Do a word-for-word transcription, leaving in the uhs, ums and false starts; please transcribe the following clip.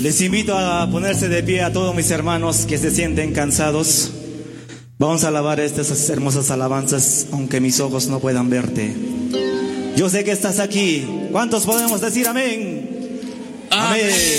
Les invito a ponerse de pie a todos mis hermanos que se sienten cansados. Vamos a alabar estas hermosas alabanzas, aunque mis ojos no puedan verte. Yo sé que estás aquí. ¿Cuántos podemos decir amén? Amén. Amén.